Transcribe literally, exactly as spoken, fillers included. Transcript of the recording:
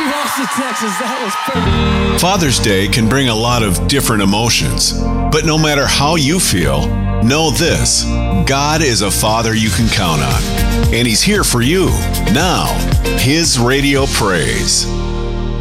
Austin, Texas. That was perfect. Father's Day can bring a lot of different emotions, but no matter how you feel, know this: God is a Father you can count on, and He's here for you now. His Radio Praise.